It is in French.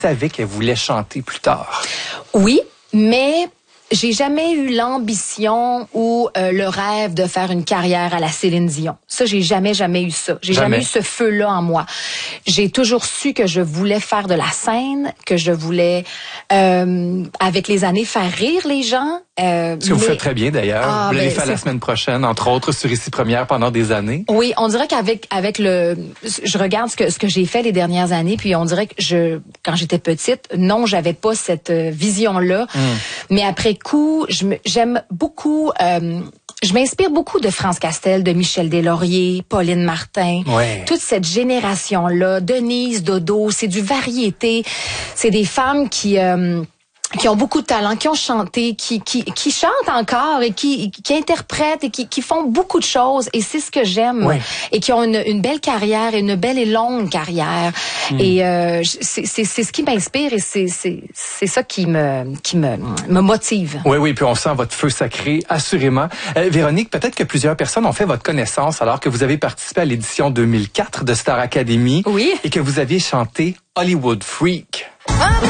savait qu'elle voulait chanter plus tard. Oui, mais j'ai jamais eu l'ambition ou le rêve de faire une carrière à la Céline Dion. Ça, j'ai jamais eu ça. J'ai jamais eu ce feu-là en moi. J'ai toujours su que je voulais faire de la scène, que je voulais, avec les années, faire rire les gens. Ce que vous faites très bien d'ailleurs. Vous l'allez faire la semaine prochaine, entre autres, sur Ici Première pendant des années. Oui, on dirait qu'avec je regarde ce que j'ai fait les dernières années, puis on dirait que quand j'étais petite, non, j'avais pas cette vision-là. Mais après coup, j'aime beaucoup. Je m'inspire beaucoup de France Castel, de Michel Deslauriers, Pauline Martin, toute cette génération-là, Denise, Dodo, c'est du variété. C'est des femmes qui ont beaucoup de talent, qui ont chanté, qui chantent encore et qui interprètent et qui font beaucoup de choses. Et c'est ce que j'aime. Et qui ont une belle carrière, une belle et longue carrière. Et c'est ce qui m'inspire et c'est ça qui me motive. Oui, puis on sent votre feu sacré, assurément. Véronique, peut-être que plusieurs personnes ont fait votre connaissance alors que vous avez participé à l'édition 2004 de Star Academy. Oui. Et que vous aviez chanté Hollywood Freak.